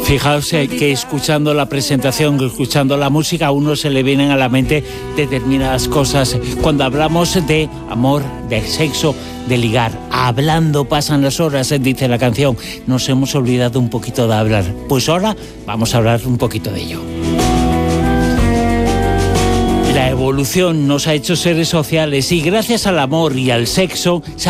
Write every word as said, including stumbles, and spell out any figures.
Fijaos eh, que escuchando la presentación, escuchando la música, a uno se le vienen a la mente determinadas cosas. Cuando hablamos de amor, de sexo, de ligar, hablando pasan las horas, eh, dice la canción. Nos hemos olvidado un poquito de hablar. Pues ahora vamos a hablar un poquito de ello. La evolución nos ha hecho seres sociales y gracias al amor y al sexo